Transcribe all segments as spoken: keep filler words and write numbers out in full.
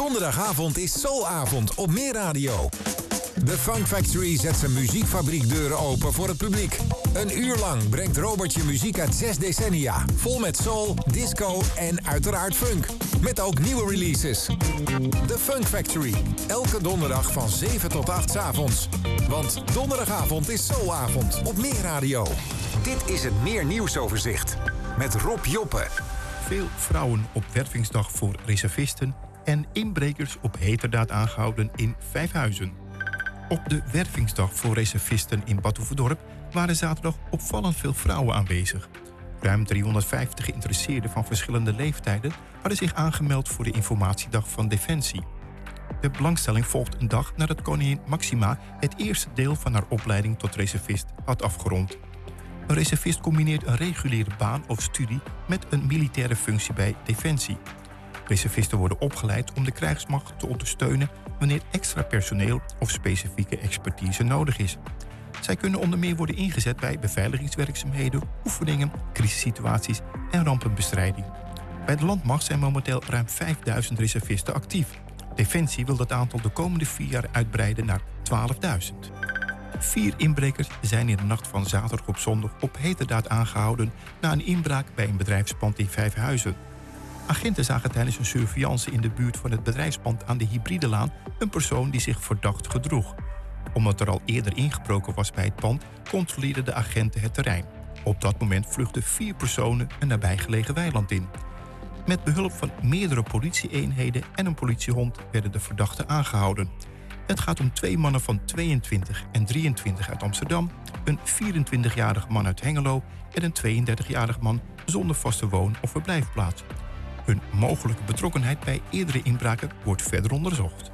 Donderdagavond is Soulavond op Meer Radio. De Funk Factory zet zijn muziekfabriekdeuren open voor het publiek. Een uur lang brengt Robert je muziek uit zes decennia. Vol met soul, disco en uiteraard funk. Met ook nieuwe releases. De Funk Factory. Elke donderdag van zeven tot acht 's avonds. Want donderdagavond is Soulavond op Meer Radio. Dit is het Meer Nieuwsoverzicht. Met Rob Joppe. Veel vrouwen op wervingsdag voor reservisten en inbrekers op heterdaad aangehouden in Vijfhuizen. Op de wervingsdag voor reservisten in Bad Hoeverdorp waren zaterdag opvallend veel vrouwen aanwezig. Ruim driehonderdvijftig geïnteresseerden van verschillende leeftijden hadden zich aangemeld voor de informatiedag van Defensie. De belangstelling volgt een dag nadat koningin Maxima het eerste deel van haar opleiding tot reservist had afgerond. Een reservist combineert een reguliere baan of studie met een militaire functie bij Defensie. Reservisten worden opgeleid om de krijgsmacht te ondersteunen wanneer extra personeel of specifieke expertise nodig is. Zij kunnen onder meer worden ingezet bij beveiligingswerkzaamheden, oefeningen, crisissituaties en rampenbestrijding. Bij de landmacht zijn momenteel ruim vijfduizend reservisten actief. Defensie wil dat aantal de komende vier jaar uitbreiden naar twaalfduizend. Vier inbrekers zijn in de nacht van zaterdag op zondag op heterdaad aangehouden na een inbraak bij een bedrijfspand in Vijfhuizen. Agenten zagen tijdens een surveillance in de buurt van het bedrijfspand aan de Hybridelaan een persoon die zich verdacht gedroeg. Omdat er al eerder ingebroken was bij het pand, controleerden de agenten het terrein. Op dat moment vluchtten vier personen een nabijgelegen weiland in. Met behulp van meerdere politie-eenheden en een politiehond werden de verdachten aangehouden. Het gaat om twee mannen van tweeëntwintig en drieëntwintig uit Amsterdam, een vierentwintigjarige man uit Hengelo en een tweeëndertigjarige man zonder vaste woon- of verblijfplaats. Hun mogelijke betrokkenheid bij eerdere inbraken wordt verder onderzocht.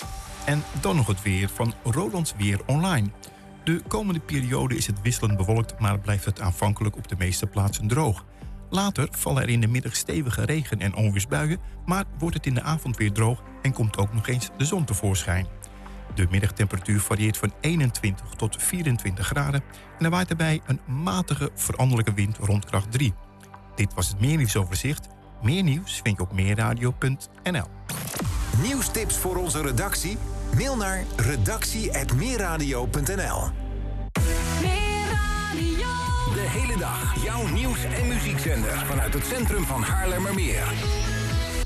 En dan nog het weer van Rolands Weer Online. De komende periode is het wisselend bewolkt, maar blijft het aanvankelijk op de meeste plaatsen droog. Later vallen er in de middag stevige regen- en onweersbuien, maar wordt het in de avond weer droog en komt ook nog eens de zon tevoorschijn. De middagtemperatuur varieert van eenentwintig tot vierentwintig graden en er waait daarbij een matige veranderlijke wind rond kracht drie. Dit was het Meernieuwsoverzicht. Meer nieuws vind je op meerradio punt n l. Nieuwstips voor onze redactie? Mail naar redactie apenstaartje meerradio punt n l. De hele dag jouw nieuws- en muziekzender vanuit het centrum van Haarlemmermeer.